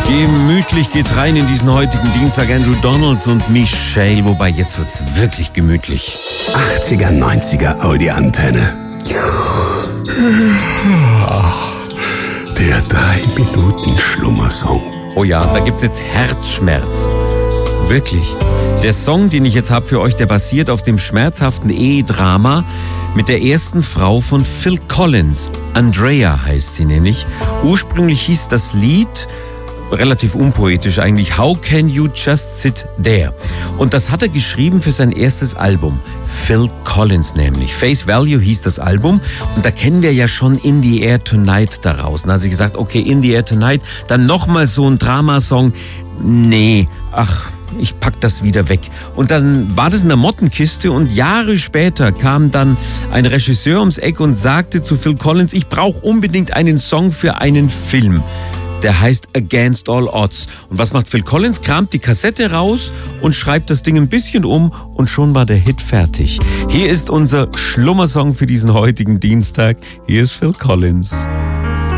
Gemütlich geht's rein in diesen heutigen Dienstag. Andrew Donalds und Michelle, wobei jetzt wird's wirklich gemütlich. 80er, 90er Audi-Antenne. Der 3-Minuten-Schlummersong. Oh ja, da gibt's jetzt Herzschmerz. Wirklich. Der Song, den ich jetzt habe für euch, der basiert auf dem schmerzhaften Ehedrama mit der ersten Frau von Phil Collins. Andrea heißt sie nämlich. Ursprünglich hieß das Lied, relativ unpoetisch eigentlich, How Can You Just Sit There? Und das hat er geschrieben für sein erstes Album. Phil Collins nämlich. Face Value hieß das Album. Und da kennen wir ja schon In the Air Tonight daraus. Und da hat sie gesagt, okay, In the Air Tonight, dann nochmal so ein Dramasong. Nee, ich pack das wieder weg. Und dann war das in der Mottenkiste und Jahre später kam dann ein Regisseur ums Eck und sagte zu Phil Collins, ich brauche unbedingt einen Song für einen Film. Der heißt Against All Odds. Und was macht Phil Collins? Kramt die Kassette raus und schreibt das Ding ein bisschen um und schon war der Hit fertig. Hier ist unser Schlummersong für diesen heutigen Dienstag. Hier ist Phil Collins.